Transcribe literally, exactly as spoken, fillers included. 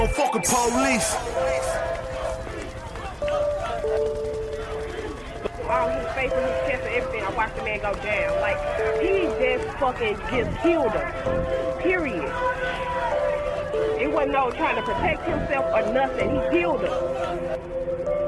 Don't fuck with police. All his face and his chest and everything, I watched the man go down. Like, he just fucking just killed him. Period. It wasn't no trying to protect himself or nothing. He killed him.